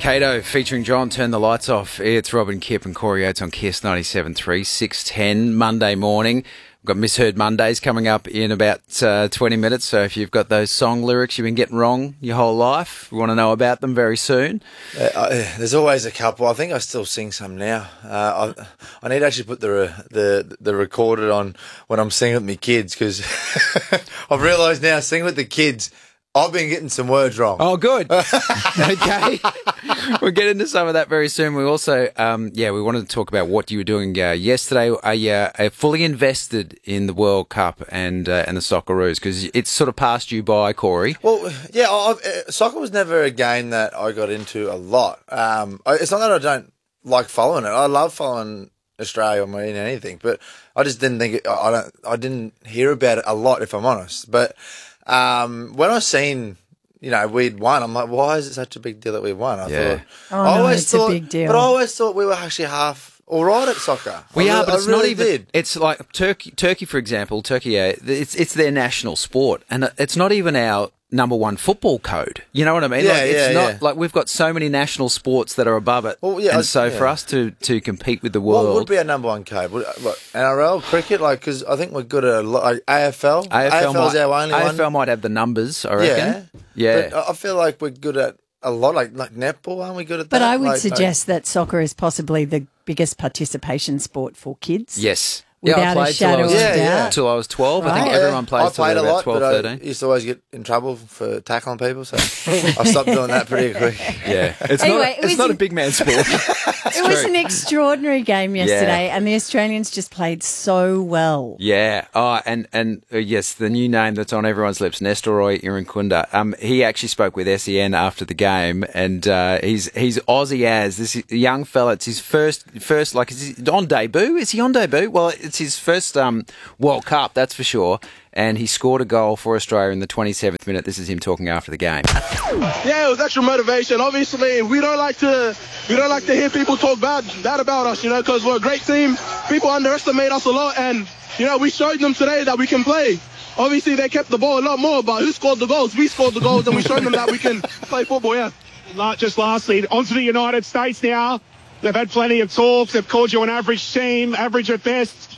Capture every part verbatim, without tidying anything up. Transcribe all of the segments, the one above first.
Cato featuring John, Turn the Lights Off. It's Robin Kip and Corey Oates on Kiss ninety-seven point three, six ten, Monday morning. We've got Misheard Mondays coming up in about uh, twenty minutes, so if you've got those song lyrics you've been getting wrong your whole life, we want to know about them very soon. Uh, I, there's always a couple. I think I still sing some now. Uh, I, I need to actually put the the the recorded on when I'm singing with my kids, because I've realised now, singing with the kids, I've been getting some words wrong. Oh, good. Okay. We'll get into some of that very soon. We also, um, yeah, we wanted to talk about what you were doing uh, yesterday. Are you uh, fully invested in the World Cup and uh, and the Socceroos? Because it's sort of passed you by, Corey. Well, yeah, I've, uh, soccer was never a game that I got into a lot. Um, it's not that I don't like following it. I love following Australia or in anything, but I just didn't think it, I don't. I didn't hear about it a lot, if I'm honest. But Um, when I seen, you know, we'd won, I'm like, why is it such a big deal that we won? I Yeah. thought, Oh, I no, always it's thought, a big deal. But I always thought we were actually half all right at soccer. We I are, re- but I it's really not even. did. It's like Turkey. Turkey, for example, Turkey. Yeah, it's it's their national sport, and it's not even our number one football code. You know what I mean? Yeah, like, it's yeah, not yeah. like we've got so many national sports that are above it. Well, yeah, and I- so yeah. for us to, to compete with the world, What would be our number one code? Would, what, N R L, cricket? Like, because I think we're good at a lot, like A F L. A F L, AFL's might, our only A F L one. might have the numbers, I reckon. Yeah, Yeah. But I feel like we're good at a lot, like like netball. Aren't we good at But that? I would Like- suggest that soccer is possibly the biggest participation sport for kids. Yes. Without yeah, I a played till I shadow was, of Yeah, yeah. doubt. till I was twelve. I think Right. everyone Yeah, plays I till played they're a about lot, twelve, but thirteen. I used to always get in trouble for tackling people, so I stopped doing that pretty quick. Yeah. It's Anyway, not, it a, it's was not a an- big man sport. It was an extraordinary game yesterday, Yeah. and the Australians just played so well. Yeah. Oh, and and uh, yes, the new name that's on everyone's lips, Nestoroy Irankunda. Um, he actually spoke with S E N after the game, and uh, he's he's Aussie as this young fella. It's his first first like is he on debut? Is he on debut? Well, it's his first um World Cup, that's for sure. And he scored a goal for Australia in the twenty-seventh minute. This is him talking after the game. Yeah, it was extra motivation. Obviously, we don't like to we don't like to hear people talk bad bad about us, you know, because we're a great team. People underestimate us a lot, and you know, we showed them today that we can play. Obviously, they kept the ball a lot more, but who scored the goals? We scored the goals, and we showed them that we can play football. Yeah. Not just lastly, onto the United States now. They've had plenty of talks. They've called you an average team, average at best.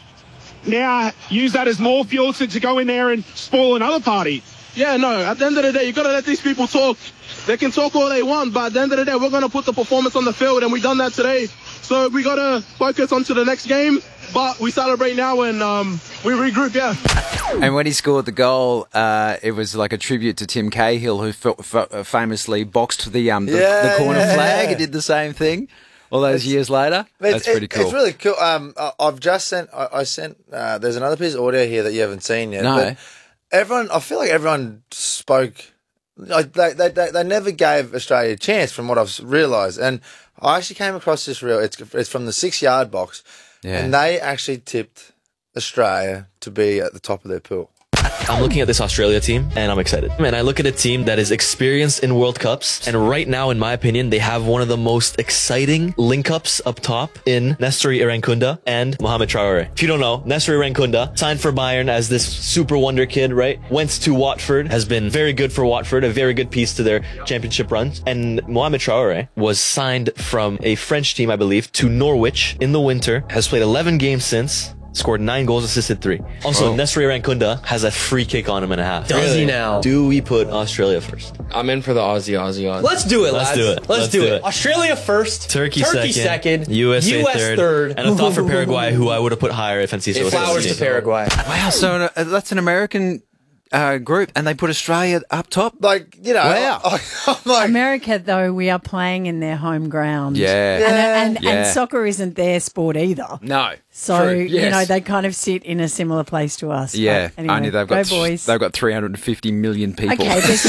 Now use that as more fuel to, to go in there and spoil another party. Yeah, no. At the end of the day, you gotta let these people talk. They can talk all they want, but at the end of the day, we're gonna put the performance on the field, and we done that today. So we gotta focus on to the next game. But we celebrate now and um, we regroup. Yeah. And when he scored the goal, uh, it was like a tribute to Tim Cahill, who f- f- famously boxed the um the, Yeah, the corner yeah. flag. He did the same thing all those It's- years later. It's, That's pretty it- cool. It's really cool. Um, I, I've just sent. I, I sent. Uh, there's another piece of audio here that you haven't seen yet. No. But everyone. I feel like everyone spoke. Like they, they, they, they never gave Australia a chance, from what I've realised. And I actually came across this reel. It's it's from the six yard box, Yeah. and they actually tipped Australia to be at the top of their pool. I'm looking at this Australia team and I'm excited. And I look at a team that is experienced in World Cups. And right now, in my opinion, they have one of the most exciting link-ups up top in Nestori Irankunda and Mohamed Traore. If you don't know, Nestori Irankunda signed for Bayern as this super wonder kid, right? Went to Watford, has been very good for Watford, a very good piece to their championship runs. And Mohamed Traore was signed from a French team, I believe, to Norwich in the winter, has played eleven games since. Scored nine goals, assisted three. Also, Oh. Nestori Irankunda has a free kick on him and a half. Does he now? Do we put Australia first? I'm in for the Aussie Aussie odds. Let's do it, Let's lads. do it. Let's, Let's do, do it. it. Australia first. Turkey, Turkey second. second. U S A U S third. third. And a thought for Paraguay, who I would have put higher if Enciso was Flowers to on the team. Paraguay. Wow, so uh, that's an American uh, group, and they put Australia up top. Like, you know, Wow. I, I'm like, America, though, we are playing in their home ground. Yeah. And, and, Yeah. and soccer isn't their sport either. No. So, True. you Yes. know, they kind of sit in a similar place to us. But Yeah, anyway, only they've go got boys. they've got three hundred fifty million people. Okay, there's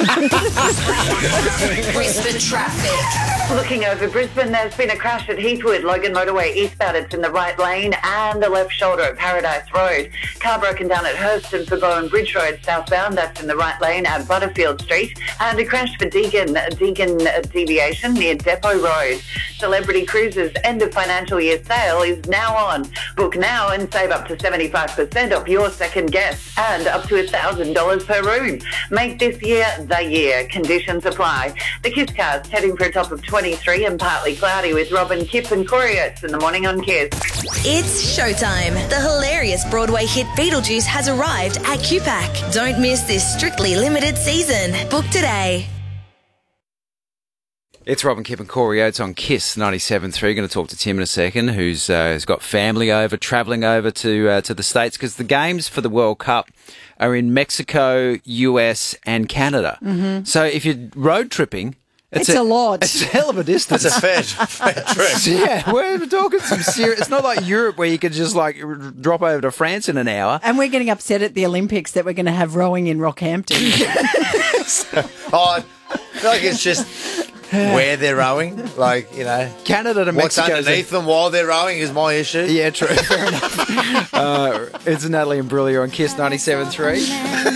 that. Brisbane traffic. Looking over Brisbane, there's been a crash at Heathwood, Logan Motorway eastbound. It's in the right lane and the left shoulder at Paradise Road. Car broken down at Hurston for Bowen Bridge Road. Road southbound, that's in the right lane at Butterfield Street, and a crash for Deagon, Deagon Deviation near Depot Road. Celebrity Cruises' end of financial year sale is now on. Book now and save up to seventy-five percent off your second guest and up to one thousand dollars per room. Make this year the year. Conditions apply. The Kiss Cast heading for a top of twenty-three and partly cloudy with Robin, Kip and Corey Oates in the morning on Kiss. It's showtime. The hilarious Broadway hit Beetlejuice has arrived at Q PAC. Don't miss this strictly limited season. Book today. It's Robin, Kip and Corey Oates on Kiss ninety-seven point three. Going to talk to Tim in a second, who's uh, has got family over, travelling over to uh, to the States, because the games for the World Cup are in Mexico, U S and Canada. Mm-hmm. So if you're road tripping... It's, it's a, a lot. It's a hell of a distance. It's a fair, fair trip. Yeah, we're talking some serious... It's not like Europe where you could just like drop over to France in an hour. And we're getting upset at the Olympics that we're going to have rowing in Rockhampton. Oh, I feel like it's just... where they're rowing, like, you know. Canada to Mexico. What's underneath them while they're rowing is my issue. Yeah, true. Fair enough. Uh, it's Natalie and Brullier on Kiss ninety-seven point three.